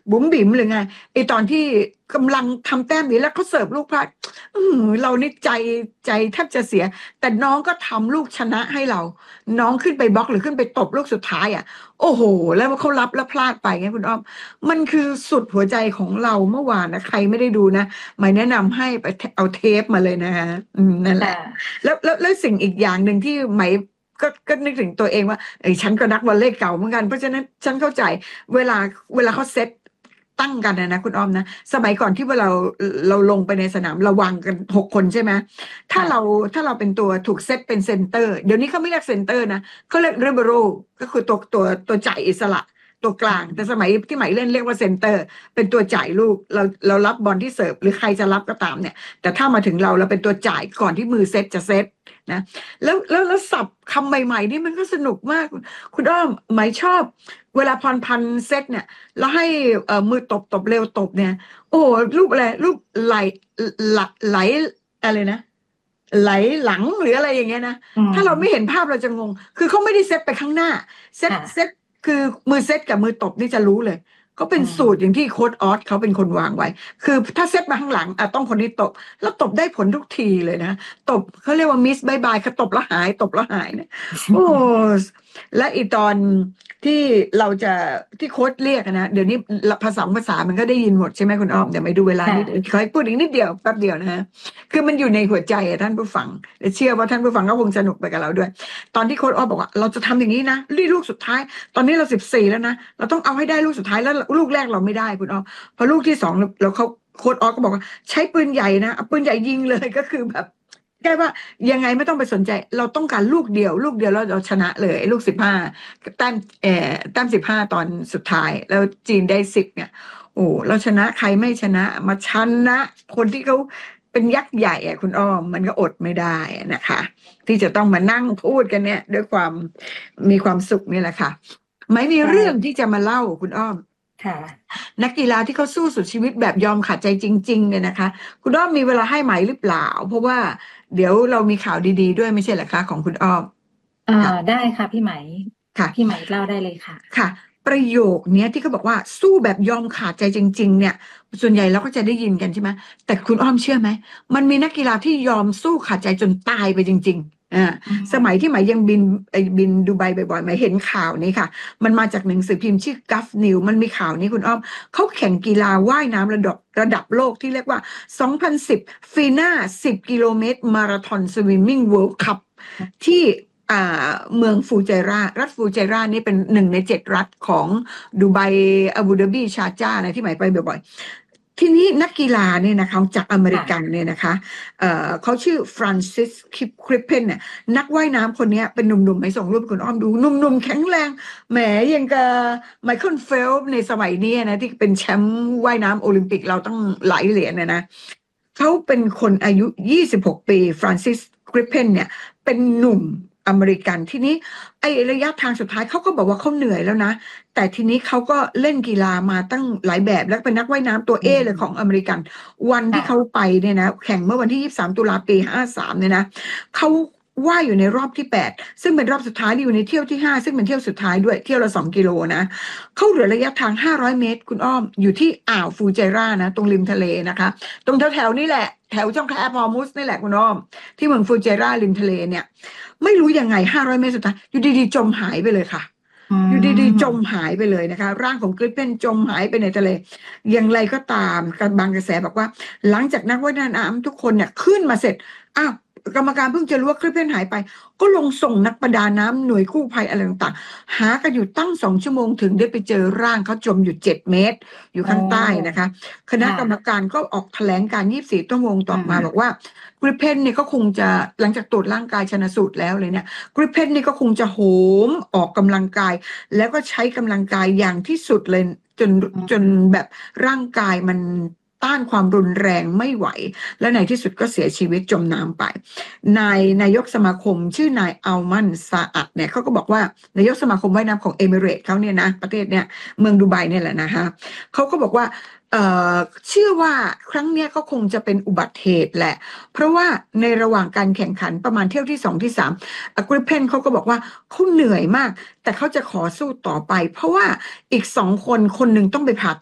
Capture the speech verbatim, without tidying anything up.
บุ๋มบิ๋มหรือไงไอตอนที่กำลังทำแต้มนี้แล้วเขาเสิร์ฟลูกพลาดอือเรานี่ใจใจแทบจะเสียแต่น้องก็ทำลูกชนะให้เราน้องขึ้นไปบล็อกหรือขึ้นไปตบลูกสุดท้ายอ่ะโอ้โหแล้วเขารับแล้วพลาดไปไงคุณอ้อมมันคือสุดหัวใจของเราเมื่อวานนะใครไม่ได้ดูนะหมายแนะนำให้ไปเอาเทปมาเลยนะฮะอืมนั่นแหละค่ะแล้วแล้วแล้วสิ่งอีกอย่างหนึ่งที่ไหมก็ก็นึกถึงตัวเองว่าเอ้ยฉันก็นักวอลเลย์เก่าเหมือนกันเพราะฉะนั้นฉันเข้าใจเวลาเวลาเขาเซตตั้งกันนะนะคุณอ้อมนะสมัยก่อนที่เวลาเราเราลงไปในสนามระวังกันหกคนใช่ไหมถ้าเราค่ะถ้าเราเป็นตัวถูกเซตเป็นเซนเตอร์เดี๋ยวนี้เขาไม่เรียกเซนเตอร์นะเขาเรียกเรเบโรก็คือตัวตัวตัวจ่ายอิสระตัวกลางแต่สมัยที่ใหม่เล่นเรียกว่าเซนเตอร์เป็นตัวจ่ายลูกเราเรารับบอลที่เสิร์ฟหรือใครจะรับก็ตามเนี่ยแต่ถ้ามาถึงเราเราเป็นตัวจ่ายก่อนที่มือเซตจะเซตนะแล้วแล้วแล้วสับคำใหม่ๆนี่มันก็สนุกมากคุณอ้อมไหมชอบเวลาพรพันธ์เซตเนี่ยแล้วให้เอ่อมือตบตบเร็วตบเนี่ยโอ้รูปอะไรรูปไหลไหลไหลอะไรนะไหลหลังหรืออะไรอย่างเงี้ยนะอืถ้าเราไม่เห็นมภาพเราจะงงคือเขาไม่ได้เซตไปข้างหน้าเซตเซค่ะตคือมือเซตกับมือตบนี่จะรู้เลยเขาเป็อืนสูตรอย่างมที่โค้ดออสเขาเป็นคนวางไว้คือถ้าเซตมาข้างหลังอ่ะต้องคนนี้ตบแล้วตบได้ผลทุกทีเลยนะตบเขาเรียกว่ามิสบายบายเขาตบแล้วหายตบแล้วหายเนี่ยโอ้และอีตอนที่เราจะที่โค้ดเรียกอะนะเดี๋ยวนี้ภาษาภาษามันก็ได้ยินหมดใช่ไหมคุณอ้อมเดี๋ยวไม่ดูเวลานิดค่ะขอให้พูดอีกนิดเดียวแป๊บเดียวนะฮะคือมันอยู่ในหัวใจอะท่านผู้ฟังและเชื่อว่าท่านผู้ฟังก็คงสนุกไปกับเราด้วยตอนที่โค้ดอ้อบอกว่าเราจะทำอย่างนี้นะลูกสุดท้ายตอนนี้เราสิบสี่แล้วนะเราต้องเอาให้ได้ลูกสุดท้ายแล้วลูกแรกเราไม่ได้คุณอ้อมพอลูกที่สองเราเขาโค้ดออสก็บอกว่าใช้ปืนใหญ่นะเอาปืนใหญ่ยิงเลยก็คือแบบแค่ว่ายังไงไม่ต้องไปสนใจเราต้องการลูกเดียวลูกเดียวแล้วเราชนะเลยลูกสิบห้าแต้มเอ่อแต้มสิบห้าตอนสุดท้ายแล้วจีนได้สิบเนี่ยโอ้เราชนะใครไม่ชนะมาชนะคนที่เขาเป็นยักษ์ใหญ่อะคุณอ้อมมันก็อดไม่ได้อะนะคะที่จะต้องมานั่งพูดกันเนี่ยด้วยความมีความสุขนี่แหละค่ะไม่มีเรื่องใช่ที่จะมาเล่าคุณอ้อมค่ะนักกีฬาที่เขาสู้สุดชีวิตแบบยอมขาดใจจริงๆเนี่ยนะคะคุณอ้อมมีเวลาให้ไหมหรือเปล่าเพราะว่าเดี๋ยวเรามีข่าวดีๆด้วยไม่ใช่เหรอคะของคุณอ้อมอ่าค่ะได้ค่ะพี่ไหมค่ะพี่ไหมเล่าได้เลยค่ะค่ะประโยคเนี้ยที่เขาบอกว่าสู้แบบยอมขาดใจจริงๆเนี่ยส่วนใหญ่เราก็จะได้ยินกันใช่ไหมแต่คุณอ้อมเชื่อไหมมันมีนักกีฬาที่ยอมสู้ขาดใจจนตายไปจริงๆอ่าอืสมัยที่มไหมยังบินไอ้บินดูไบบ่อยๆไหมเห็นข่าวนี้ค่ะมันมาจากหนังสือพิมพ์ชื่อ Gulf News มันมีข่าวนี้คุณอ้อม เขาแข่งกีฬาว่ายน้ำระดับระดับโลกที่เรียกว่า สองพันสิบ ฟีน่า สิบ กิโลเมตรมาราธอนสวิมมิ่งเวิลด์คัพที่อ่าเมืองฟูเจรารัฐฟูเจรานี่เป็นหนึ่งในเจ็ดรัฐของดูไบอาบูดาบีชาร์จาอะไรที่หมายไปบ่อยๆ ทีนี้นักกีฬาเนี่ยนะคะจากอเมริกันค่ะเนี่ยนะคะเอ่อเขาชื่อฟรานซิสคริปเพนเนี่ยนักว่ายน้ำคนนี้เป็นหนุ่มๆไม่ส่งรูปให้คุณอ้อมดูหนุ่มๆแข็งแรง แหมยังกับไมเคิลเฟลป์ในสมัยนี้นะที่เป็นแชมป์ว่ายน้ำโอลิมปิกเราต้องหลายเหรียญนะนะเขาเป็นคนอายุยี่สิบหกปีฟรานซิสกริปเพนเนี่ยเป็นหนุ่มอเมริกันทีนี้ไอ้ระยะทางสุดท้ายเขาก็บอกว่าเขาเหนื่อยแล้วนะแต่ทีนี้เขาก็เล่นกีฬามาตั้งหลายแบบแล้วเป็นนักว่ายน้ำตัวอืเอเลยของอเมมริกันวันที่เขาค่ะไปเนี่ยนะแข่งเมื่อวันที่ยี่สิบสามตุลาปีห้าสามเนี่ยนะเขาว่ายอยู่ในรอบที่แปด ซึ่งเป็นรอบสุดท้ายที่อยู่ในเที่ยวที่ห้าซึ่งเป็นเที่ยวสุดท้ายด้วยเที่ยวละสองกิโลนะเขาเหลือระยะทางห้าร้อยเมตรคุณอ้อมอยู่ที่อ่าวฟูเจารานะตรงริมทะเลนะคะตรงแถวๆนี่แหละแถวช่องแคบฮอร์มุสนี่แหละคุณอ้อมที่เมืองฟูเจาราริมทะเลเนี่ยไม่รู้ยังไงห้าร้อยเมตรสุดท้ายอยู่ดีๆจมหายไปเลยค่ะอือยู่ดีๆจมมหายไปเลยนะคะร่างของกริปเปนจมหายไปในทะเลอย่างไรก็ตามบางกระแสบอกว่าหลังจากนักว่ายน้ำทุกคนเนี่ยขึ้นมาเสร็จอ้าวกรรมการเพิ่งจะรู้ว่าคริปเปนหายไป ก็ลงส่งนักประดาน้ำหน่วยกู้ภัยอะไรต่างๆหากันอยู่ตั้งสองชั่วโมงถึงได้ไปเจอร่างเขาจมอยู่เจ็ดเมตรอยู่โอ้ข้างใต้นะคะคณะค่ะกรรมการก็ออกแถลงการยี่สิบสี่ชั่วโมงต่อือมาบอกมว่ากริปเพนเนี่ยก็คงจะหลังจากตรวจร่างกายชนสูตรแล้วเลยเนี่ยกริปเพนนี่ก็คงจะโหมออกกำลังกายแล้วก็ใช้กำลังกายอย่างที่สุดเลยจนอืจนมแบบร่างกายมันต้านความรุนแรงไม่ไหวและในที่สุดก็เสียชีวิตจมน้ำไป นายนายกสมาคมชื่อนายอัลมันซาอัดเนี่ยเขาก็บอกว่านายกสมาคมว่ายน้ำของเอมิเรตส์เขาเนี่ยนะประเทศเนี่ยเมืองดูไบเนี่ยแหละนะคะเขาก็บอกว่าเอ่อเชื่อว่าครั้งเนี้ยก็คงจะเป็นอุบัติเหตุแหละเพราะว่าในระหว่างการแข่งขันประมาณเที่ยวที่สองที่สามกริปเพนเขาก็บอกว่าเขาเหนื่อยมากแต่เขาจะขอสู้ต่อไปเพราะว่าอีกสองคนคนหนึ่งต้องไปผ่า